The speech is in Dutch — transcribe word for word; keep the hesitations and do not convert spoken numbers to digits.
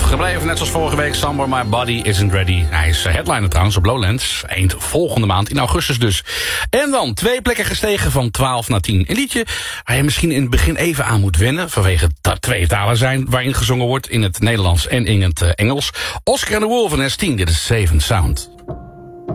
gebleven, net zoals vorige week. Somewhere My Body Isn't Ready. Hij is headliner trouwens op Lowlands. Eind volgende maand, in augustus dus. En dan twee plekken gestegen van twaalf naar tien. Een liedje waar je misschien in het begin even aan moet wennen. Vanwege dat twee talen zijn waarin gezongen wordt. In het Nederlands en in het uh, Engels. Oscar and the Wolf en S tien. Dit is Safe and Sound.